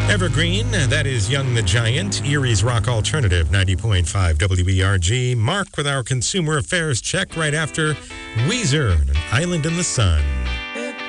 Evergreen, that is Young the Giant, Erie's Rock Alternative, 90.5 WERG. Mark with our consumer affairs check right after Weezer, An Island in the Sun.